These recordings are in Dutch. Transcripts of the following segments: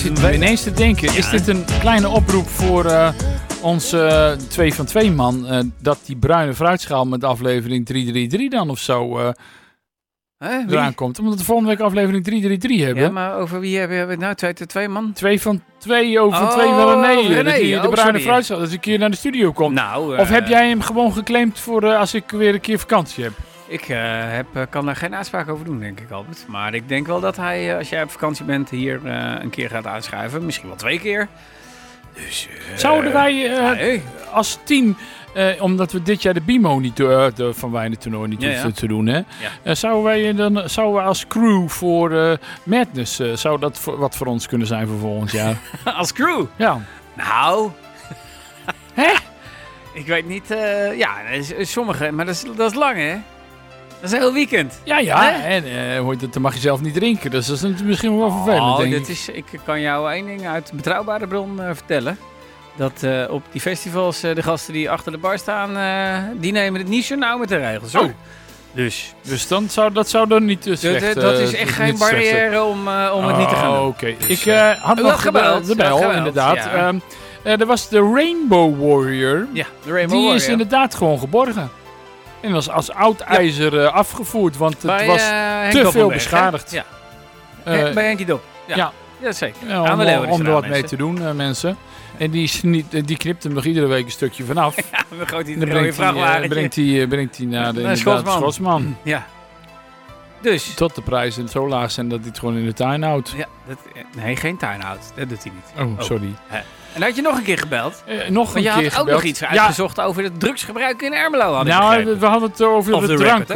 zit er ineens te denken. Ja. Is dit een kleine oproep voor onze 2 van 2 man? Dat die bruine fruitschaal met aflevering 333 dan of zo eraan komt? Omdat we volgende week aflevering 333 hebben. Ja, maar over wie hebben we het nou? 2 van 2 man? 2 van 2 over 2 van René. De bruine fruitschaal, dat een keer naar de studio komt. Nou, of heb jij hem gewoon geclaimd voor als ik weer een keer vakantie heb? Ik kan daar geen uitspraak over doen, denk ik, Albert. Maar ik denk wel dat hij, als jij op vakantie bent, hier een keer gaat aanschuiven. Misschien wel 2 keer. Dus, zouden wij als team, omdat we dit jaar de BIMO niet van Wijnentoernooi niet hoeven te doen, hè? Ja. Zouden we als crew voor Madness, zou dat wat voor ons kunnen zijn voor volgend jaar? Als crew? Ja. Nou. Hè? Ik weet niet. Sommige, maar dat is lang, hè? Dat is een heel weekend. Ja. En dan mag je zelf niet drinken. Dus dat is misschien wel vervelend, denk ik. Ik kan jou 1 ding uit betrouwbare bron vertellen. Dat op die festivals de gasten die achter de bar staan, die nemen het niet zo nauw met de regels. Oh. Dus dat zou dan niet slecht dat is echt geen barrière om het niet te gaan doen. Oké. Dus, ik had nog de bel, inderdaad. Ja. Er was de Rainbow Warrior. Ja, de Rainbow die Warrior. is inderdaad gewoon geborgen. En was als oud ijzer afgevoerd, want het was te veel beschadigd. Ja. Bij Henkie Dop. Ja, zeker. Om er wat mee te doen, mensen. En die knipt hem nog iedere week een stukje vanaf. Ja, dan gooit hij een rode vrachtwagentje. Brengt hij naar de Schotsman. Ja. Dus. Tot de prijzen zo laag zijn dat hij het gewoon in de tuin houdt. Ja, nee, geen tuinhout. Dat doet hij niet. Oh, sorry. En had je nog een keer gebeld? Je had ook nog iets uitgezocht over het drugsgebruik in Ermelo. We hadden het over de drank.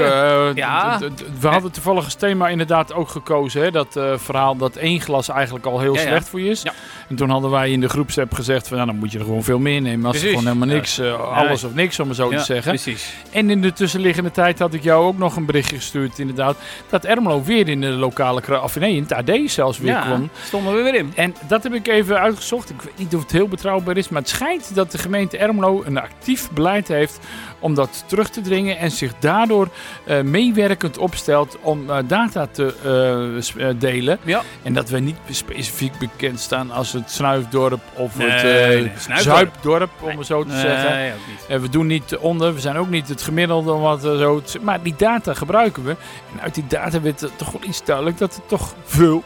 We hadden toevallig als thema inderdaad ook gekozen. Hè, dat verhaal dat 1 glas eigenlijk al heel slecht voor je is. Ja. En toen hadden wij in de groepsapp gezegd van dan moet je er gewoon veel meer nemen. Als het gewoon helemaal niks, alles of niks om het zo te zeggen. Precies. En in de tussenliggende tijd had ik jou ook nog een berichtje gestuurd inderdaad. Dat Ermelo weer in de lokale in het AD zelfs weer kwam. Stonden we weer in. En dat heb ik even uitgezocht. Ik weet niet of het heel betrouwbaar is, maar het schijnt dat de gemeente Ermelo een actief beleid heeft om dat terug te dringen en zich daardoor meewerkend opstelt om data te delen. Ja. En dat we niet specifiek bekend staan als het snuifdorp of het zuipdorp, om het zo te zeggen. Nee, ook niet. We doen niet we zijn ook niet het gemiddelde, maar die data gebruiken we. En uit die data werd toch wel iets duidelijk dat er toch veel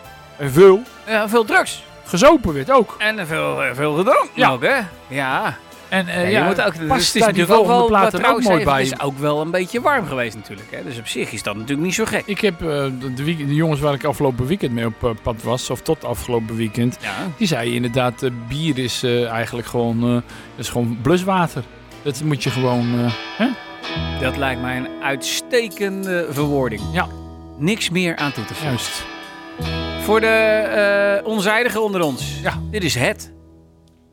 veel drugs gezopen werd ook. En veel gedronken ook, hè? Ja. En je moet ook, past daar die volgende plaat er ook mooi bij. Het is ook wel een beetje warm geweest natuurlijk, hè? Dus op zich is dat natuurlijk niet zo gek. Ik heb de jongens waar ik afgelopen weekend mee op pad was, of tot afgelopen weekend, die zeiden inderdaad, bier is eigenlijk gewoon bluswater. Dat moet je gewoon... Dat lijkt mij een uitstekende verwoording. Ja. Niks meer aan toe te voegen. Juist. Voor de onzijdigen onder ons. Ja. Dit is het.